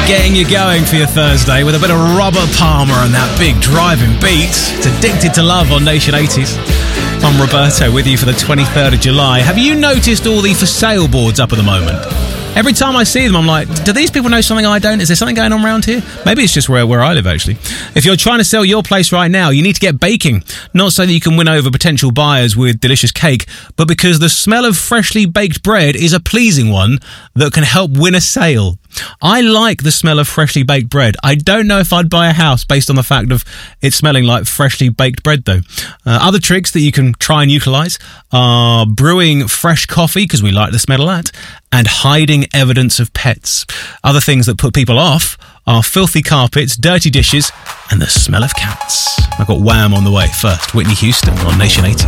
getting you going for your Thursday with a bit of Robert Palmer and that big driving beat. It's Addicted to Love on Nation 80s. I'm Roberto with you for the 23rd of July. Have you noticed all the for sale boards up at the moment? Every time I see them, I'm like, do these people know something I don't? Is there something going on around here? Maybe it's just where I live, actually. If you're trying to sell your place right now, you need to get baking. Not so that you can win over potential buyers with delicious cake, but because the smell of freshly baked bread is a pleasing one that can help win a sale. I like the smell of freshly baked bread. I don't know if I'd buy a house based on the fact of it smelling like freshly baked bread, though. Other tricks that you can try and utilise are brewing fresh coffee, because we like the smell of that, and hiding evidence of pets. Other things that put people off are filthy carpets, dirty dishes, and the smell of cats. I've got Wham on the way first. Whitney Houston on Nation 80.